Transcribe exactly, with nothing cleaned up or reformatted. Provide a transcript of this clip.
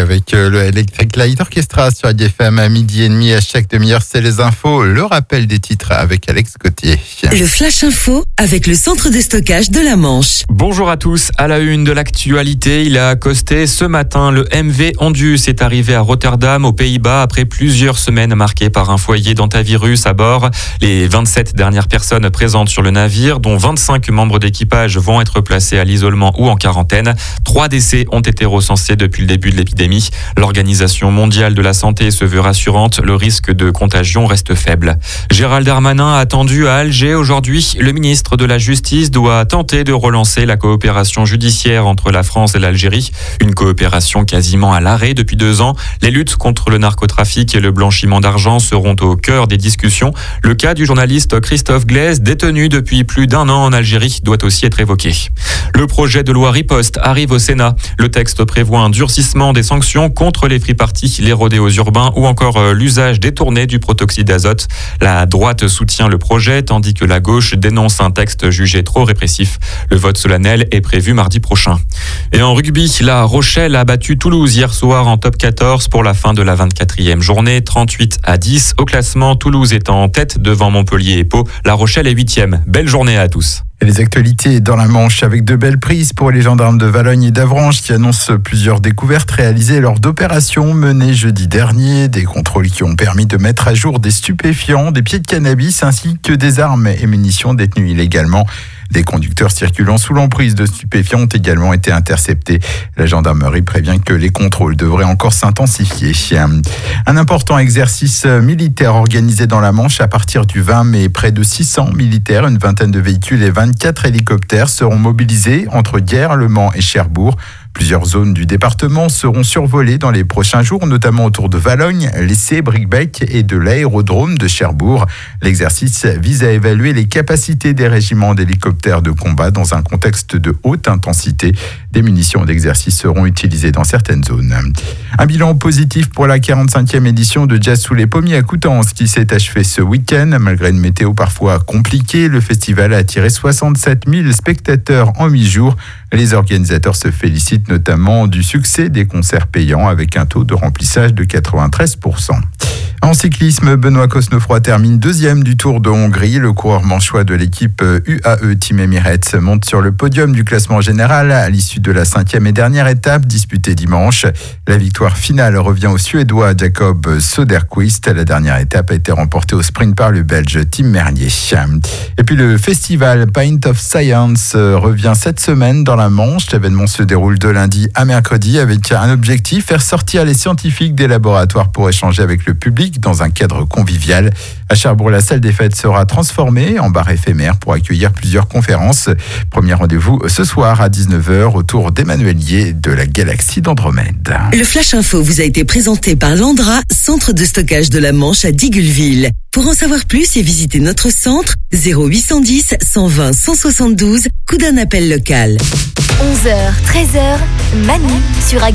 avec le Electric Light Orchestra sur I F M à midi et demi. À chaque demi-heure, c'est les infos. Le rappel des titres avec Alex Gauthier. Le Flash Info avec le centre de stockage de la Manche. Bonjour à tous. À la une de l'actualité, il a accosté ce matin. Le M V Andus est arrivé à Rotterdam, aux Pays-Bas, après plusieurs semaines marquées par un foyer d'hantavirus à bord. Les vingt-sept dernières personnes présentes sur le navire, dont vingt-cinq membres d'équipage, vont être placés à l'isolement ou en quarantaine. Trois décès ont été recensés depuis le début de l'épidémie. L'Organisation mondiale de la santé se veut rassurante. Le risque de contagion reste faible. Gérald Darmanin a attendu à Alger aujourd'hui. Le ministre de la Justice doit tenter de relancer la coopération judiciaire entre la France et l'Algérie. Une coopération quasiment à l'arrêt depuis deux ans. Les luttes contre le narcotrafic et le blanchiment d'argent seront au cœur des discussions. Le cas du journaliste Christophe Glaise, détenu depuis plus d'un an en Algérie, doit aussi être évoqué. Le projet de loi Riposte arrive au Sénat. Le texte prévoit un durcissement des sanctions contre les free-parties, les rodéos urbains ou encore l'usage détourné du protoxyde d'azote. La droite soutient le projet tandis que la gauche dénonce un texte jugé trop répressif. Le vote solennel est prévu mardi prochain. Et en rugby, La Rochelle a battu Toulouse hier soir en top quatorze pour la fin de la vingt-quatrième journée, trente-huit à dix. Au classement, Toulouse est en tête devant Montpellier et Pau. La Rochelle est huitième. Belle journée à tous. Et les actualités dans la Manche avec de belles prises pour les gendarmes de Valognes et d'Avranches qui annoncent plusieurs découvertes réalisées lors d'opérations menées jeudi dernier. Des contrôles qui ont permis de mettre à jour des stupéfiants, des pieds de cannabis ainsi que des armes et munitions détenues illégalement. Des conducteurs circulant sous l'emprise de stupéfiants ont également été interceptés. La gendarmerie prévient que les contrôles devraient encore s'intensifier. Un important exercice militaire organisé dans la Manche à partir du vingt mai. Près de six cents militaires, une vingtaine de véhicules et vingt-quatre hélicoptères seront mobilisés entre Guerre, Le Mans et Cherbourg. Plusieurs zones du département seront survolées dans les prochains jours, notamment autour de Valognes, l'Essé, Bricbec et de l'aérodrome de Cherbourg. L'exercice vise à évaluer les capacités des régiments d'hélicoptères de combat dans un contexte de haute intensité. Des munitions d'exercice seront utilisées dans certaines zones. Un bilan positif pour la quarante-cinquième édition de Jazz sous les pommiers à Coutances qui s'est achevée ce week-end. Malgré une météo parfois compliquée, le festival a attiré soixante-sept mille spectateurs en huit jours. Les organisateurs se félicitent notamment du succès des concerts payants avec un taux de remplissage de quatre-vingt-treize pour cent. En cyclisme, Benoît Cosnefroy termine deuxième du Tour de Hongrie. Le coureur manchois de l'équipe U A E Team Emirates monte sur le podium du classement général à l'issue de la cinquième et dernière étape disputée dimanche. La victoire finale revient au Suédois Jacob Söderqvist. La dernière étape a été remportée au sprint par le Belge Tim Merlier. Et puis le festival Pint of Science revient cette semaine dans la Manche. L'événement se déroule de lundi à mercredi avec un objectif, faire sortir les scientifiques des laboratoires pour échanger avec le public dans un cadre convivial. À Cherbourg, la salle des fêtes sera transformée en bar éphémère pour accueillir plusieurs conférences. Premier rendez-vous ce soir à dix-neuf heures autour d'Emmanuelier de la galaxie d'Andromède. Le Flash Info vous a été présenté par Landra, centre de stockage de la Manche à Digoulville. Pour en savoir plus et visiter notre centre, zéro huit cent dix, cent vingt, cent soixante-douze, coup d'un appel local. onze heures, treize heures, Manu sur A G.